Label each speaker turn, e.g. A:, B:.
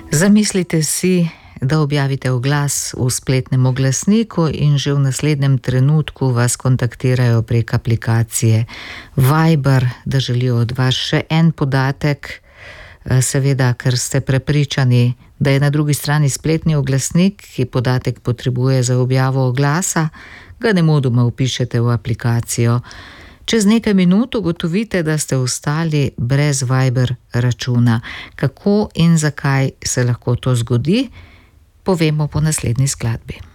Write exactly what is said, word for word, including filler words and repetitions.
A: Zamislite si, da objavite oglas v spletnem oglasniku in že v naslednjem trenutku vas kontaktirajo prek aplikacije Viber, da želijo od vas še en podatek, seveda, ker ste prepričani, da je na drugi strani spletni oglasnik, ki podatek potrebuje za objavo oglasa, ga nemudoma vpišete v aplikacijo. Čez nekaj minut ugotovite, da ste ostali brez Viber računa. Kako in zakaj se lahko to zgodi, povemo po naslednji skladbi.